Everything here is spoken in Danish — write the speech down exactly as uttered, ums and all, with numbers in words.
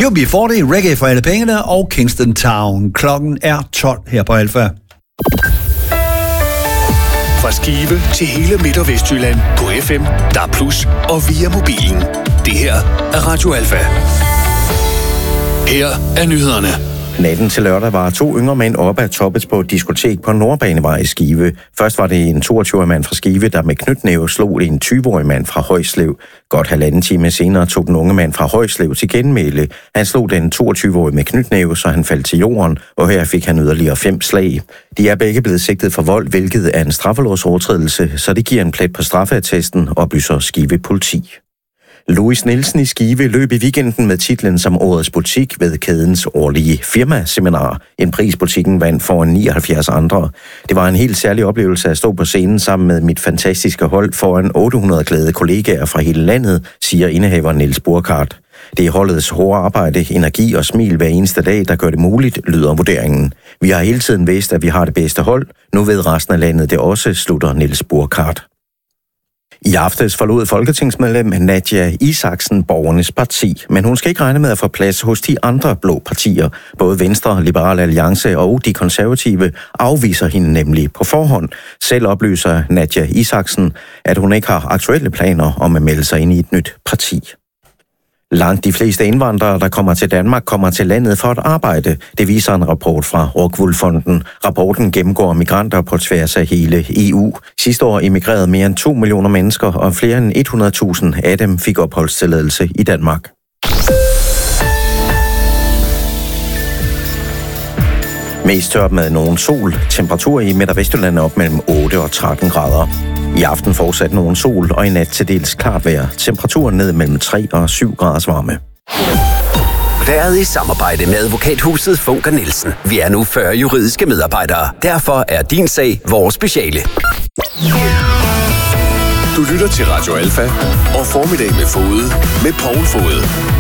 U B fyrre, Reggae for alle pengene og Kingston Town. Klokken er tolv her på Alfa. Fra Skive til hele Midt- og Vestjylland på F M, D A B plus, og via mobilen. Det her er Radio Alfa. Her er nyhederne. Natten til lørdag var to yngre mænd oppe af toppet på et diskotek på Nordbanevej i Skive. Først var det en toogtyve-årig mand fra Skive, der med knytnæve slog en tyve-årig mand fra Højslev. Godt halvanden time senere tog den unge mand fra Højslev til genmæle. Han slog den toogtyve-årige med knytnæve, så han faldt til jorden, og her fik han yderligere fem slag. De er begge blevet sigtet for vold, hvilket er en straffelovsovertrædelse, så det giver en plet på straffeattesten, oplyser Skive politi. Louis Nielsen i Skive løb i weekenden med titlen som årets butik ved kædens årlige firmaseminar. En pris butikken vandt foran nioghalvfjerds andre. Det var en helt særlig oplevelse at stå på scenen sammen med mit fantastiske hold foran otte hundrede glade kollegaer fra hele landet, siger indehaver Niels Burkhardt. Det er holdets hårde arbejde, energi og smil hver eneste dag, der gør det muligt, lyder vurderingen. Vi har hele tiden vidst, at vi har det bedste hold. Nu ved resten af landet det også, slutter Niels Burkhardt. I aftes forlod folketingsmedlem Nadja Isaksen Borgernes Parti, men hun skal ikke regne med at få plads hos de andre blå partier. Både Venstre, Liberal Alliance og de konservative afviser hende nemlig på forhånd. Selv oplyser Nadja Isaksen, at hun ikke har aktuelle planer om at melde sig ind i et nyt parti. Langt de fleste indvandrere, der kommer til Danmark, kommer til landet for at arbejde. Det viser en rapport fra Rockwool-fonden. Rapporten gennemgår migranter på tværs af hele E U. Sidste år emigrerede mere end to millioner mennesker, og flere end hundrede tusind af dem fik opholdstilladelse i Danmark. Mest tørt med nogen sol. Temperatur i Midt- og Vestjylland er op mellem otte og tretten grader. I aften fortsat nogen sol, og i nat til dels klart vejr. Temperaturen ned mellem tre og syv graders varme. Været i samarbejde med advokathuset Funker Nielsen. Vi er nu fyrre juridiske medarbejdere. Derfor er din sag vores speciale. Du lytter til Radio Alfa og Formiddag med Fode med Poul Fode.